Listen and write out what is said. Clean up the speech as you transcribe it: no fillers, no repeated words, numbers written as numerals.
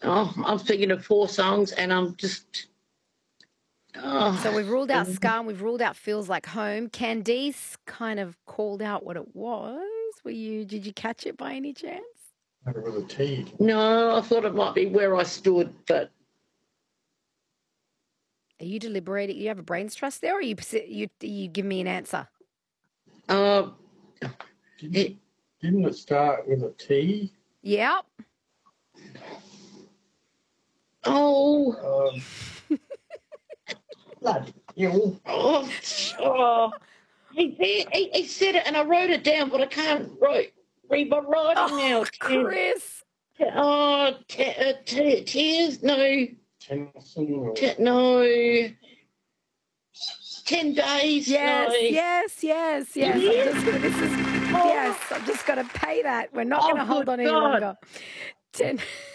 Oh, I'm thinking of 4 songs, and I'm just. So Oh, we've ruled out Ska and we've ruled out Feels Like Home. Candice kind of called out what it was. Did you catch it by any chance? It was a T. no, I thought it might be Where I Stood, but Are you deliberating? You have a brain's trust there, or you give me an answer? uh, Didn't it start with a T? Yep. oh, Bloody hell. oh. He said it, and I wrote it down, but I can't read my writing now. Chris. Tears? No. Tennyson or No. 10 days? Yes, No. yes. I'm just going to pay that. We're not going to hold good on any God. longer. 10.